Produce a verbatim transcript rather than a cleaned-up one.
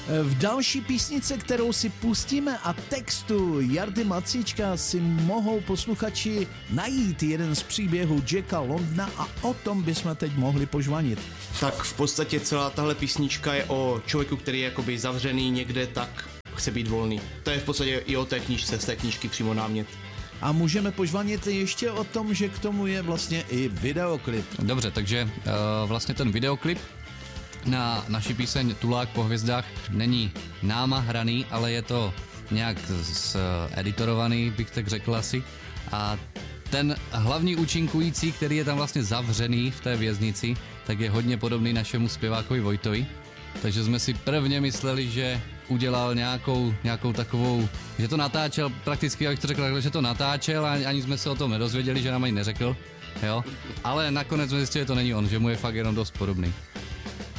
V další písnice, kterou si pustíme a textu Jardy Macíčka si mohou posluchači najít jeden z příběhů Jacka Londona a o tom bychom teď mohli požvanit. Tak v podstatě celá tahle písnička je o člověku, který je jakoby zavřený někde, tak chce být volný. To je v podstatě i o té knížce, z té knížky přímo námět. A můžeme požvanit ještě o tom, že k tomu je vlastně i videoklip. Dobře, takže uh, vlastně ten videoklip na naši píseň Tulák po hvězdách není náma hraný, ale je to nějak z, editorovaný, bych tak řekl asi. A ten hlavní účinkující, který je tam vlastně zavřený v té věznici, tak je hodně podobný našemu zpěvákovi Vojtovi. Takže jsme si prvně mysleli, že udělal nějakou, nějakou takovou, že to natáčel, prakticky, jak to řekl takhle, že to natáčel a ani jsme se o tom nedozvěděli, že nám ani neřekl, jo. Ale nakonec jsme zjistili, že to není on, že mu je fakt jenom dost podobný.